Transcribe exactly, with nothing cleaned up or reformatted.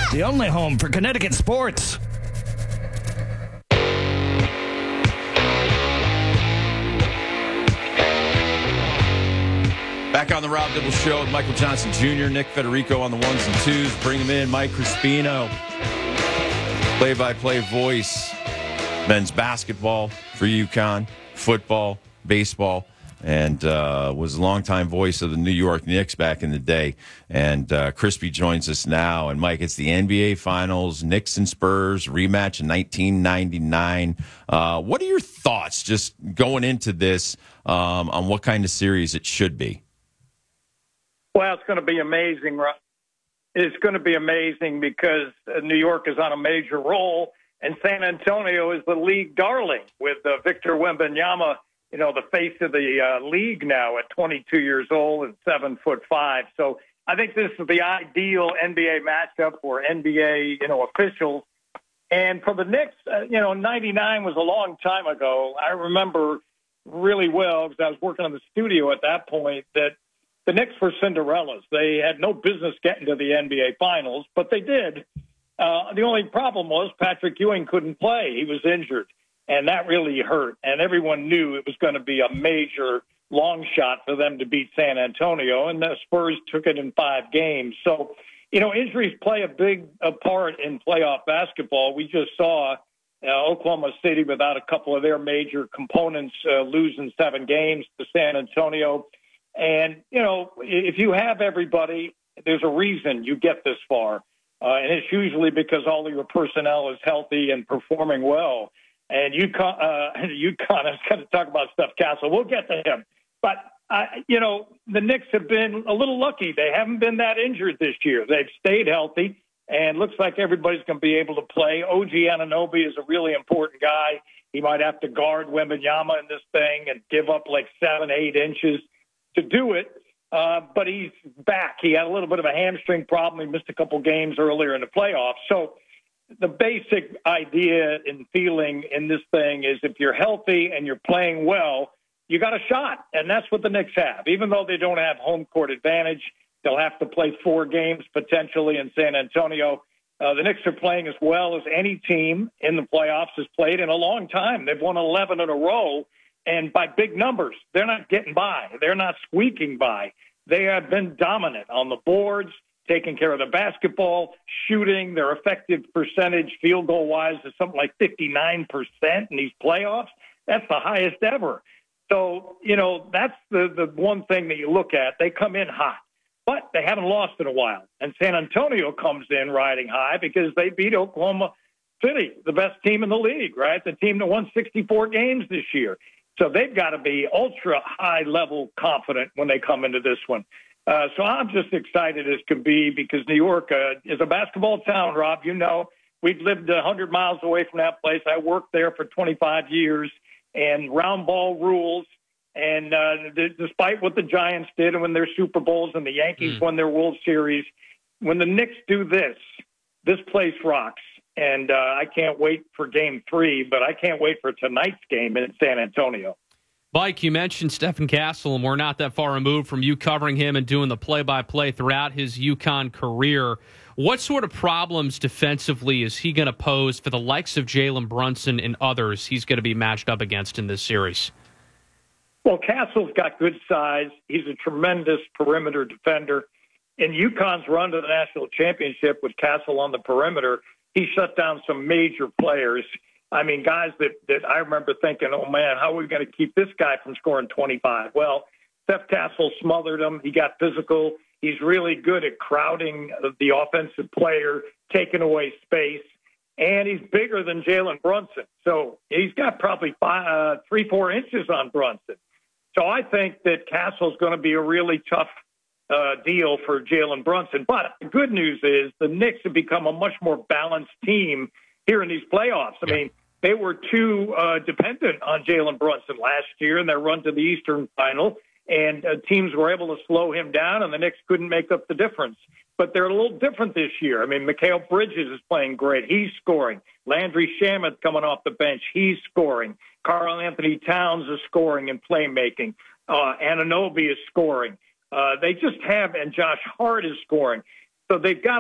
the only home for Connecticut sports. Back on the Rob Dibble Show with Michael Johnson Junior, Nick Federico on the ones and twos. Bring him in, Mike Crispino, play-by-play voice, men's basketball for UConn, football, baseball, and uh, was a longtime voice of the New York Knicks back in the day. And uh, Crispy joins us now. And, Mike, it's the N B A Finals, Knicks and Spurs, rematch in nineteen ninety-nine. Uh, what are your thoughts just going into this um, on what kind of series it should be? Well, it's going to be amazing. It's going to be amazing because New York is on a major roll, and San Antonio is the league darling with uh, Victor Wembanyama, you know, the face of the uh, league now at twenty-two years old and seven foot five. So I think this is the ideal N B A matchup for N B A, you know, officials. And for the Knicks, uh, you know, ninety-nine was a long time ago. I remember really well because I was working in the studio at that point that the Knicks were Cinderellas. They had no business getting to the N B A Finals, but they did. Uh, the only problem was Patrick Ewing couldn't play. He was injured, and that really hurt. And everyone knew it was going to be a major long shot for them to beat San Antonio, and the Spurs took it in five games. So, you know, injuries play a big a part in playoff basketball. We just saw uh, Oklahoma City without a couple of their major components uh, losing seven games to San Antonio. And, you know, if you have everybody, there's a reason you get this far. Uh, and it's usually because all of your personnel is healthy and performing well. And UConn, uh, UConn, I was going to talk about Steph Castle. We'll get to him. But, uh, you know, the Knicks have been a little lucky. They haven't been that injured this year. They've stayed healthy, and looks like everybody's going to be able to play. O G Anunoby is a really important guy. He might have to guard Wembanyama in this thing and give up like seven, eight inches to do it, uh, but he's back. He had a little bit of a hamstring problem. He missed a couple games earlier in the playoffs. So the basic idea and feeling in this thing is if you're healthy and you're playing well, you got a shot, and that's what the Knicks have. Even though they don't have home court advantage, they'll have to play four games potentially in San Antonio. Uh, the Knicks are playing as well as any team in the playoffs has played in a long time. They've won eleven in a row. And by big numbers, they're not getting by. They're not squeaking by. They have been dominant on the boards, taking care of the basketball, shooting. Their effective percentage field goal-wise is something like fifty-nine percent in these playoffs. That's the highest ever. So, you know, that's the, the one thing that you look at. They come in hot, but they haven't lost in a while. And San Antonio comes in riding high because they beat Oklahoma City, the best team in the league, right? The team that won sixty-four games this year. So they've got to be ultra high level confident when they come into this one. Uh, so I'm just excited as could be because New York uh, is a basketball town, Rob. You know, we've lived one hundred miles away from that place. I worked there for twenty-five years, and round ball rules. And uh, th- despite what the Giants did and when their Super Bowls and the Yankees mm. won their World Series, when the Knicks do this, this place rocks. And uh, I can't wait for game three, but I can't wait for tonight's game in San Antonio. Mike, you mentioned Stephen Castle, and we're not that far removed from you covering him and doing the play-by-play throughout his UConn career. What sort of problems defensively is he going to pose for the likes of Jalen Brunson and others he's going to be matched up against in this series? Well, Castle's got good size. He's a tremendous perimeter defender. In UConn's run to the national championship with Castle on the perimeter, he shut down some major players. I mean, guys that, that I remember thinking, oh, man, how are we going to keep this guy from scoring twenty-five? Well, Steph Castle smothered him. He got physical. He's really good at crowding the offensive player, taking away space. And he's bigger than Jalen Brunson. So he's got probably five, uh, three, four inches on Brunson. So I think that Castle's going to be a really tough Uh, deal for Jalen Brunson. But the good news is the Knicks have become a much more balanced team here in these playoffs. I mean, they were too uh, dependent on Jalen Brunson last year in their run to the Eastern Final, and uh, teams were able to slow him down, and the Knicks couldn't make up the difference. But they're a little different this year. I mean, Mikal Bridges is playing great. He's scoring. Landry Shamet coming off the bench. He's scoring. Karl Anthony Towns is scoring and playmaking. Uh, Anunoby is scoring. Uh, they just have, and Josh Hart is scoring. So they've got